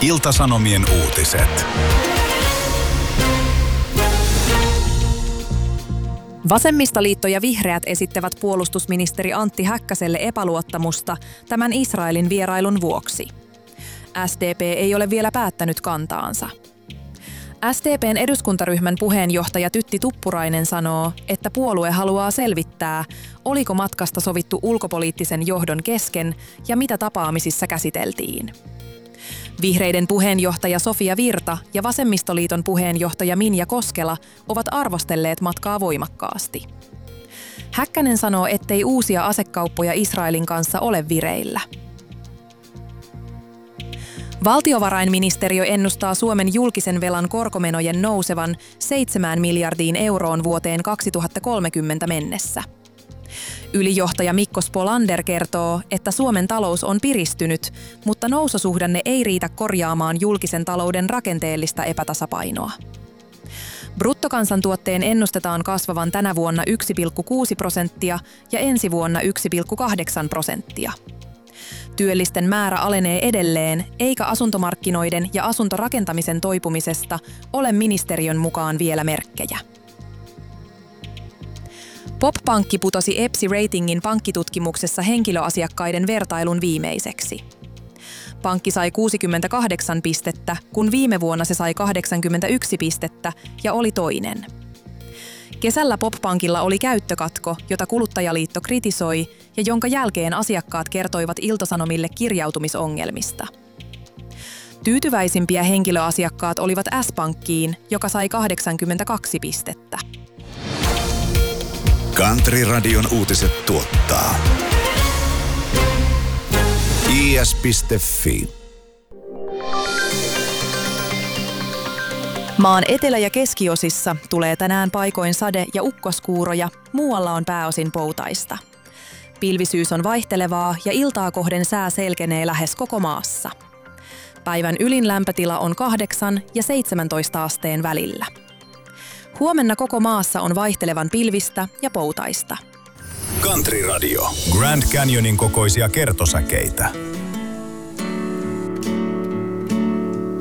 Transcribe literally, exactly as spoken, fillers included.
Ilta-Sanomien uutiset. Vasemmistoliitto ja vihreät esittävät puolustusministeri Antti Häkkäselle epäluottamusta tämän Israelin vierailun vuoksi. S D P ei ole vielä päättänyt kantaansa. S D P:n eduskuntaryhmän puheenjohtaja Tytti Tuppurainen sanoo, että puolue haluaa selvittää, oliko matkasta sovittu ulkopoliittisen johdon kesken ja mitä tapaamisissa käsiteltiin. Vihreiden puheenjohtaja Sofia Virta ja Vasemmistoliiton puheenjohtaja Minja Koskela ovat arvostelleet matkaa voimakkaasti. Häkkänen sanoo, ettei uusia asekauppoja Israelin kanssa ole vireillä. Valtiovarainministeriö ennustaa Suomen julkisen velan korkomenojen nousevan seitsemään miljardiin euroon vuoteen kaksituhattakolmekymmentä mennessä. Ylijohtaja Mikko Spolander kertoo, että Suomen talous on piristynyt, mutta noususuhdanne ei riitä korjaamaan julkisen talouden rakenteellista epätasapainoa. Bruttokansantuotteen ennustetaan kasvavan tänä vuonna yksi pilkku kuusi prosenttia ja ensi vuonna yksi pilkku kahdeksan prosenttia. Työllisten määrä alenee edelleen, eikä asuntomarkkinoiden ja asuntorakentamisen toipumisesta ole ministeriön mukaan vielä merkkejä. Pop-pankki putosi EPSI-ratingin pankkitutkimuksessa henkilöasiakkaiden vertailun viimeiseksi. Pankki sai kuusikymmentäkahdeksan pistettä, kun viime vuonna se sai kahdeksankymmentäyksi pistettä ja oli toinen. Kesällä Pop-pankilla oli käyttökatko, jota Kuluttajaliitto kritisoi ja jonka jälkeen asiakkaat kertoivat Ilta-Sanomille kirjautumisongelmista. Tyytyväisimpiä henkilöasiakkaat olivat S-pankkiin, joka sai kahdeksankymmentäkaksi pistettä. Country-radion uutiset tuottaa i s piste f i. Maan etelä- ja keskiosissa tulee tänään paikoin sade- ja ukkoskuuroja, muualla on pääosin poutaista. Pilvisyys on vaihtelevaa ja iltaa kohden sää selkenee lähes koko maassa. Päivän ylin lämpötila on kahdeksan ja seitsemäntoista asteen välillä. Huomenna koko maassa on vaihtelevan pilvistä ja poutaista. Country Radio. Grand Canyonin kokoisia kertosäkeitä.